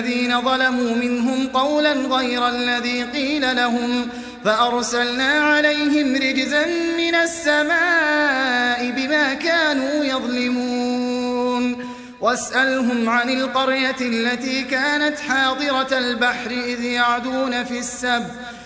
الذين ظلموا منهم قولا غير الذي قيل لهم فأرسلنا عليهم رجزا من السماء بما كانوا يظلمون واسألهم عن القرية التي كانت حاضرة البحر إذ يعدون في السبت